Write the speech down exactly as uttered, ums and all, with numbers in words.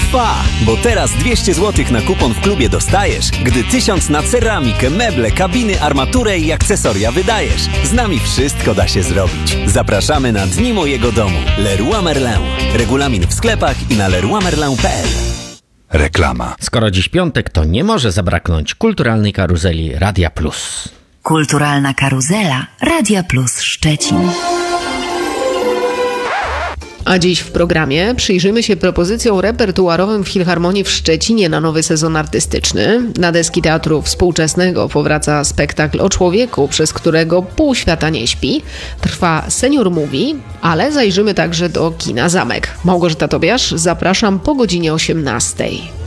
trwa, bo teraz dwieście złotych na kupon w klubie dostajesz, gdy tysiąc na ceramikę, meble, kabiny, armaturę i akcesoria wydajesz. Z nami wszystko da się zrobić. Zapraszamy na Dni Mojego Domu. Leroy Merlin. Regulamin w sklepach i na leroy merlin kropka p l. Reklama. Skoro dziś piątek, to nie może zabraknąć kulturalnej karuzeli Radia Plus. Kulturalna karuzela Radia Plus Szczecin. A dziś w programie przyjrzymy się propozycjom repertuarowym w Filharmonii w Szczecinie na nowy sezon artystyczny. Na deski teatru współczesnego powraca spektakl o człowieku, przez którego pół świata nie śpi. Trwa Senior Movie, ale zajrzymy także do kina Zamek. Małgorzata Tobiasz, zapraszam po godzinie osiemnastej.